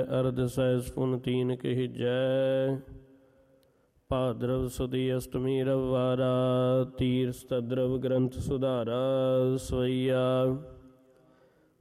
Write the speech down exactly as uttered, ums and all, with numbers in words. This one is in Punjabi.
ਅਰਧ ਸਹਿਸ ਪੁਨ ਤੀਨ ਕਹਿਜੈ। ਭਾਦਰਵ ਸੁਦੀ ਅਸ਼ਟਮੀ ਰਵਿਵਾਰਾ ਤੀਰ ਸਤਦਰਵ ਗ੍ਰੰਥ ਸੁਧਾਰਾ ਸਵਈਆ।